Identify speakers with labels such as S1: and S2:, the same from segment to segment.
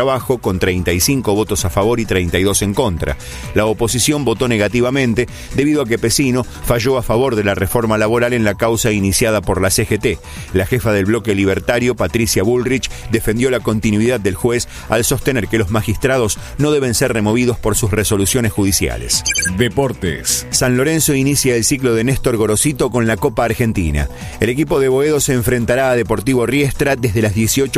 S1: trabajo, con 35 votos a favor y 32 en contra. La oposición votó negativamente debido a que Pesino falló a favor de la reforma laboral en la causa iniciada por la CGT. La jefa del bloque libertario, Patricia Bullrich, defendió la continuidad del juez al sostener que los magistrados no deben ser removidos por sus resoluciones judiciales.
S2: Deportes.
S1: San Lorenzo inicia el ciclo de Néstor Gorosito con la Copa Argentina. El equipo de Boedo se enfrentará a Deportivo Riestra desde las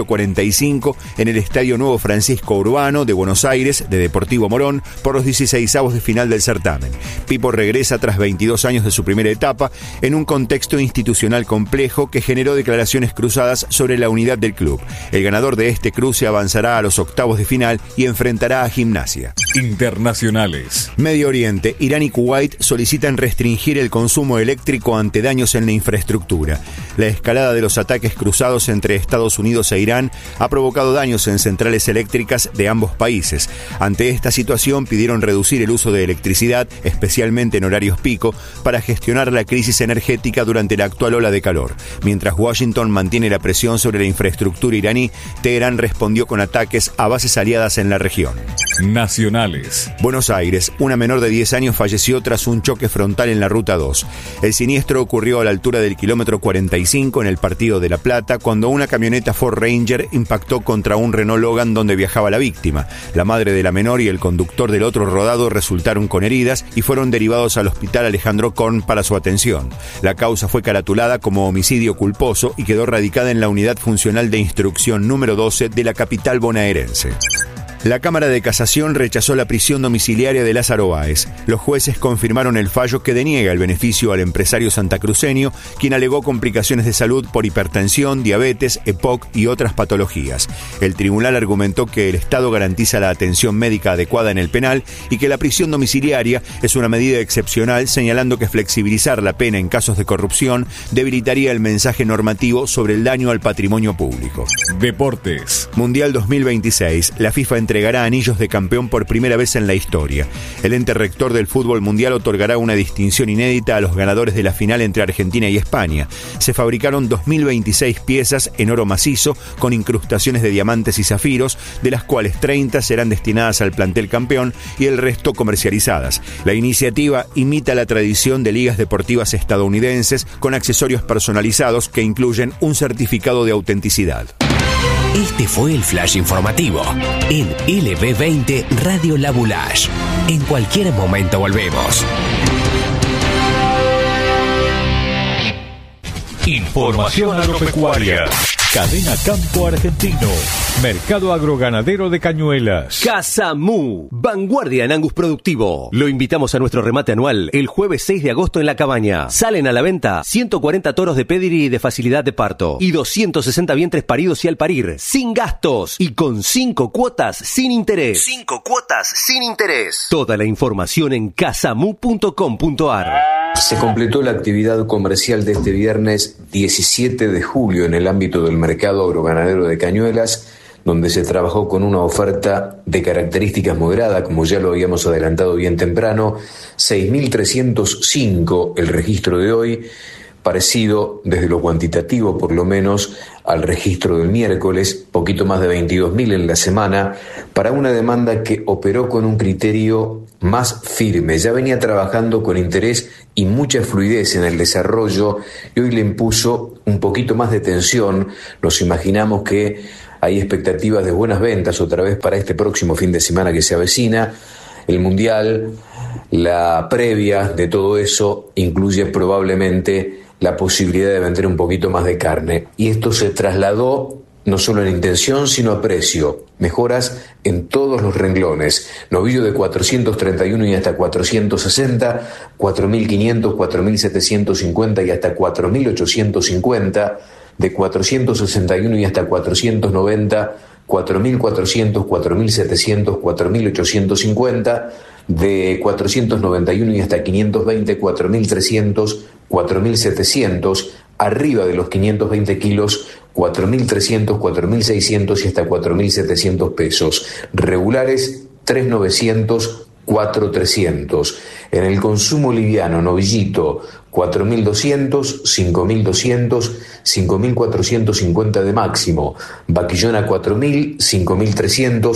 S1: 18:45 en el Estadio Nuevo Francisco Urbano de Buenos Aires de Deportivo Morón por los 16avos de final del certamen. Pipo regresa tras 22 años de su primera etapa en un contexto institucional complejo que generó declaraciones cruzadas sobre la unidad del club. El ganador de este cruce avanzará a los octavos de final y enfrentará a Gimnasia.
S2: Internacionales.
S1: Medio Oriente. Irán y Kuwait solicitan restringir el consumo eléctrico ante daños en la infraestructura. La escalada de los ataques cruzados entre Estados Unidos e Irán ha provocado daños en centrales eléctricas de ambos países. Ante esta situación pidieron reducir el uso de electricidad, especialmente en horarios pico, para gestionar la crisis energética durante la actual ola de calor. Mientras Washington mantiene la presión sobre la infraestructura iraní, Teherán respondió con ataques a bases aliadas en la región.
S2: Nacionales.
S1: Buenos Aires. Una menor de 10 años falleció tras un choque frontal en la Ruta 2. El siniestro ocurrió a la altura del kilómetro 45 en el Partido de La Plata, cuando una camioneta Ford Ranger impactó contra un Renault Logan donde viajaba la víctima. La madre de la menor y el conductor del otro rodado resultaron con heridas y fueron derivados al Hospital Alejandro Korn para su atención. La causa fue caratulada como homicidio culposo y quedó radicada en la Unidad Funcional de Instrucción número 12 de la capital bonaerense. La Cámara de Casación rechazó la prisión domiciliaria de Lázaro Báez. Los jueces confirmaron el fallo que deniega el beneficio al empresario santacruceño, quien alegó complicaciones de salud por hipertensión, diabetes, EPOC y otras patologías. El tribunal argumentó que el Estado garantiza la atención médica adecuada en el penal y que la prisión domiciliaria es una medida excepcional, señalando que flexibilizar la pena en casos de corrupción debilitaría el mensaje normativo sobre el daño al patrimonio público.
S2: Deportes.
S1: Mundial 2026. La FIFA entregará anillos de campeón por primera vez en la historia. El ente rector del fútbol mundial otorgará una distinción inédita a los ganadores de la final entre Argentina y España. Se fabricaron 2026 piezas en oro macizo con incrustaciones de diamantes y zafiros, de las cuales 30 serán destinadas al plantel campeón y el resto comercializadas. La iniciativa imita la tradición de ligas deportivas estadounidenses con accesorios personalizados que incluyen un certificado de autenticidad.
S3: Este fue el flash informativo en LB20 Radio La Boulaye. En cualquier momento volvemos.
S2: Información agropecuaria. Cadena Campo Argentino. Mercado Agroganadero de Cañuelas.
S4: Casamú, vanguardia en Angus productivo. Lo invitamos a nuestro remate anual el jueves 6 de agosto en La Cabaña. Salen a la venta 140 toros de pedigree de facilidad de parto y 260 vientres paridos y al parir, sin gastos y con 5 cuotas sin interés.
S3: 5 cuotas sin interés.
S4: Toda la información en casamú.com.ar.
S5: Se completó la actividad comercial de este viernes 17 de julio en el ámbito del mercado agroganadero de Cañuelas, donde se trabajó con una oferta de características moderadas, como ya lo habíamos adelantado bien temprano, 6.305 el registro de hoy, parecido desde lo cuantitativo por lo menos al registro del miércoles, poquito más de 22.000 en la semana, para una demanda que operó con un criterio más firme. Ya venía trabajando con interés y mucha fluidez en el desarrollo y hoy le impuso un poquito más de tensión. Nos imaginamos que hay expectativas de buenas ventas otra vez para este próximo fin de semana que se avecina. El Mundial, la previa de todo eso incluye probablemente la posibilidad de vender un poquito más de carne. Y esto se trasladó no solo en intención, sino a precio. Mejoras en todos los renglones. Novillo de 431 y hasta 460, 4.500, 4.750 y hasta 4.850, de 461 y hasta 490, 4.400, 4.700, 4.850, de 491 y hasta 520, 4.300, 4.700, arriba de los 520 kilos, 4.300, 4.600 y hasta 4.700 pesos. Regulares, 3.900, 4.300. En el consumo liviano, novillito, 4.200, 5.200, 5.450 de máximo. Vaquillona, 4.000, 5.300,